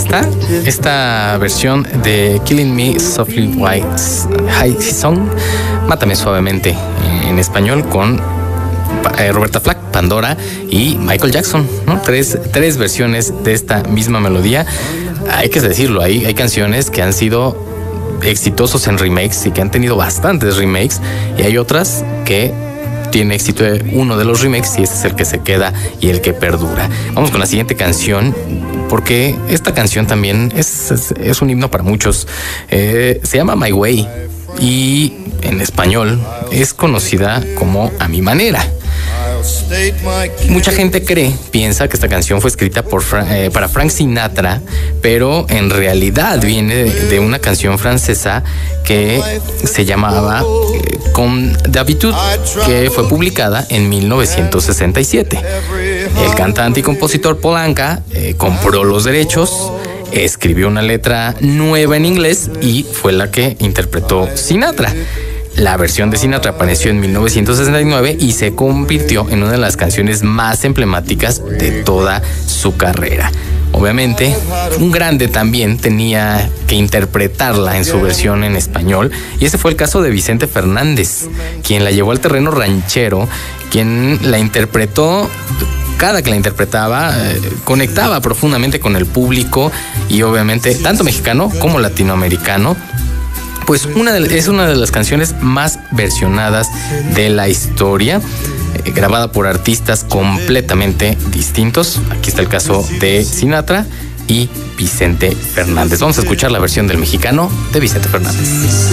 encanta esta versión de Killing Me Softly White High Song, Mátame Suavemente en español, con Roberta Flack, Pandora y Michael Jackson, ¿no? Tres versiones de esta misma melodía. Hay que decirlo, hay canciones que han sido exitosos en remakes y que han tenido bastantes remakes, y hay otras que tiene éxito uno de los remakes y este es el que se queda y el que perdura. Vamos con la siguiente canción, porque esta canción también es un himno para muchos. Se llama My Way y en español es conocida como A Mi Manera. Mucha gente piensa que esta canción fue escrita para Frank Sinatra, pero en realidad viene de una canción francesa que se llamaba Comme d'habitude, que fue publicada en 1967. El cantante y compositor Paul Anka compró los derechos, escribió una letra nueva en inglés y fue la que interpretó Sinatra. La versión de Sinatra apareció en 1969 y se convirtió en una de las canciones más emblemáticas de toda su carrera. Obviamente, un grande también tenía que interpretarla en su versión en español, y ese fue el caso de Vicente Fernández, quien la llevó al terreno ranchero, quien la interpretó. Cada que la interpretaba, conectaba profundamente con el público, y obviamente tanto mexicano como latinoamericano. Pues es una de las canciones más versionadas de la historia, grabada por artistas completamente distintos. Aquí está el caso de Sinatra y Vicente Fernández. Vamos a escuchar la versión del mexicano de Vicente Fernández.